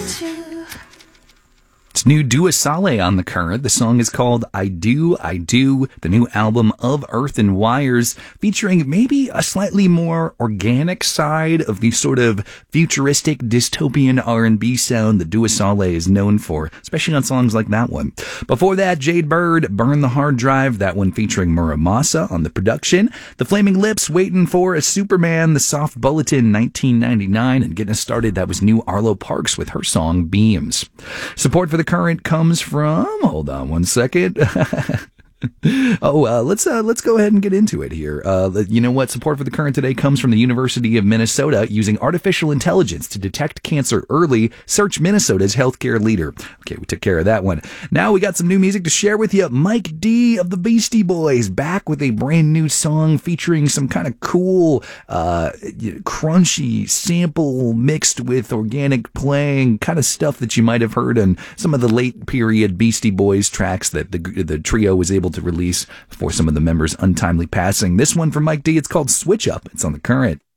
It's new Dua Saleh on the current. The song is called I Do, the new album of Earth and Wires, featuring maybe a slightly more organic side of the sort of futuristic dystopian R&B sound that Dua Saleh is known for, especially on songs like that one. Before that, Jade Bird, Burn the Hard Drive, that one featuring Muramasa on the production. The Flaming Lips, Waiting for a Superman, The Soft Bulletin, 1999, and getting us started, that was new Arlo Parks with her song Beams. Support for the current comes from, hold on one second. Let's go ahead and get into it here. You know what? Support for the current today comes from the University of Minnesota using artificial intelligence to detect cancer early. Search Minnesota's healthcare leader. Okay, we took care of that one. Now we got some new music to share with you. Mike D of the Beastie Boys back with a brand new song featuring some kind of cool, crunchy sample mixed with organic playing kind of stuff that you might have heard on some of the late period Beastie Boys tracks that the trio was able to release for some of the members' untimely passing. This one from Mike D, it's called Switch Up. It's on the current.